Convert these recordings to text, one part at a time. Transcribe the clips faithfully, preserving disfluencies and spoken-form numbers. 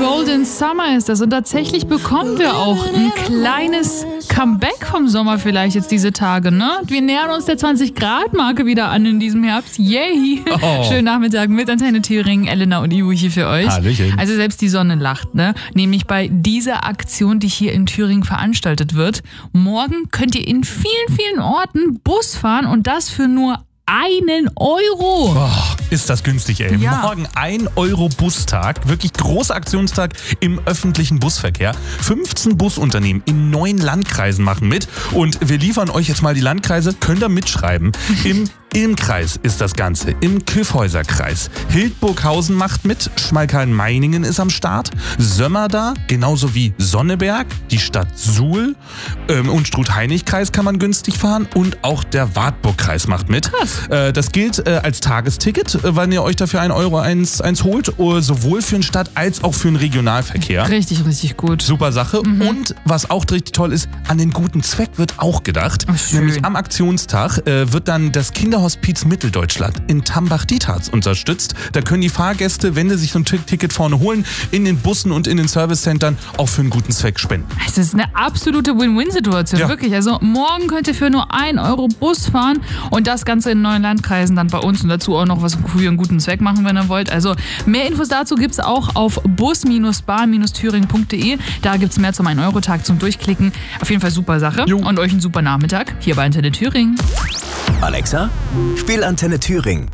Golden Summer ist das und tatsächlich bekommen wir auch ein kleines Comeback vom Sommer vielleicht jetzt diese Tage, ne? Wir nähern uns der zwanzig Grad Marke wieder an in diesem Herbst. Yay! Oh. Schönen Nachmittag mit Antenne Thüringen, Elena und Ivo hier für euch. Hallöchen. Also selbst die Sonne lacht, ne? Nämlich bei dieser Aktion, die hier in Thüringen veranstaltet wird. Morgen könnt ihr in vielen, vielen Orten Bus fahren und das für nur einen Euro. Oh, ist das günstig, ey. Ja. Morgen ein Euro Bustag. Wirklich großer Aktionstag im öffentlichen Busverkehr. fünfzehn Busunternehmen in neun Landkreisen machen mit. Und wir liefern euch jetzt mal die Landkreise. Könnt ihr mitschreiben. Im Ilm-Kreis ist das Ganze. Im Kyffhäuser-Kreis. Hildburghausen macht mit. Schmalkalden-Meiningen ist am Start. Sömmerda, genauso wie Sonneberg. Die Stadt Suhl. Ähm, und Struth-Heinig-Kreis kann man günstig fahren. Und auch der Wartburg-Kreis macht mit. Krass. Äh, das gilt äh, als Tagesticket, äh, wenn ihr euch dafür ein Euro eins, eins holt. Uh, sowohl für den Stadt- als auch für den Regionalverkehr. Richtig, richtig gut. Super Sache. Mhm. Und was auch richtig toll ist, an den guten Zweck wird auch gedacht. Ach, schön. Nämlich am Aktionstag äh, wird dann das Kinderhospiz Mitteldeutschland in Tambach-Dietharz unterstützt. Da können die Fahrgäste, wenn sie sich so ein T- Ticket vorne holen, in den Bussen und in den Servicecentern auch für einen guten Zweck spenden. Es ist eine absolute Win-Win-Situation, Ja. wirklich. Also morgen könnt ihr für nur ein Euro Bus fahren und das Ganze in neuen Landkreisen dann bei uns und dazu auch noch was für einen guten Zweck machen, wenn ihr wollt. Also mehr Infos dazu gibt es auch auf bus bar thüringen punkt de. Da gibt es mehr zum ein Euro Tag zum Durchklicken. Auf jeden Fall super Sache. Jo. Und euch einen super Nachmittag hier bei Antenne Thüringen. Alexa, spiel Antenne Thüringen.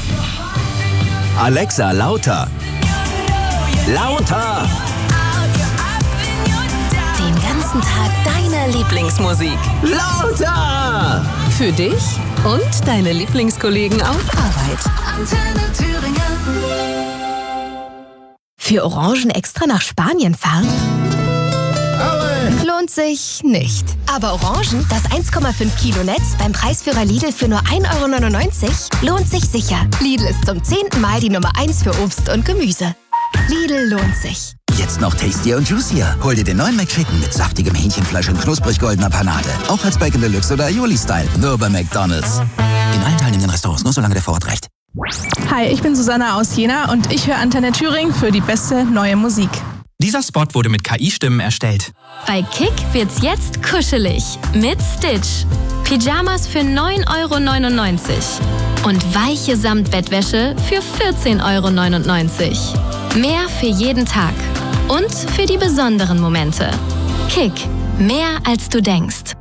Alexa, lauter. Lauter. Den ganzen Tag deine Lieblingsmusik. Lauter. Für dich und deine Lieblingskollegen auf Arbeit. Antenne Thüringen. Für Orangen extra nach Spanien fahren? Lohnt sich nicht. Aber Orangen, das eins Komma fünf Kilo Netz beim Preisführer Lidl für nur ein Euro neunundneunzig, lohnt sich sicher. Lidl ist zum zehnten Mal die Nummer eins für Obst und Gemüse. Lidl lohnt sich. Jetzt noch tastier und juicier. Hol dir den neuen McChicken mit saftigem Hähnchenfleisch und knusprig goldener Panade. Auch als Bacon Deluxe oder Aioli-Style. Nur bei McDonald's. In allen teilnehmenden Restaurants, nur solange der Vorrat reicht. Hi, ich bin Susanna aus Jena und ich höre Antenne Thüringen für die beste neue Musik. Dieser Spot wurde mit K I-Stimmen erstellt. Bei Kick wird's jetzt kuschelig mit Stitch. Pyjamas für neun Euro neunundneunzig und weiche Samtbettwäsche für vierzehn Euro neunundneunzig. Mehr für jeden Tag und für die besonderen Momente. Kick, mehr als du denkst.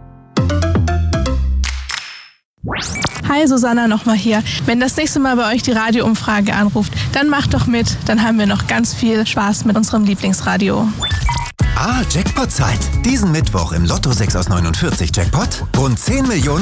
Hi, Susanna nochmal hier. Wenn das nächste Mal bei euch die Radioumfrage anruft, dann macht doch mit. Dann haben wir noch ganz viel Spaß mit unserem Lieblingsradio. Ah, Jackpot-Zeit. Diesen Mittwoch im Lotto sechs aus neunundvierzig Jackpot rund zehn Millionen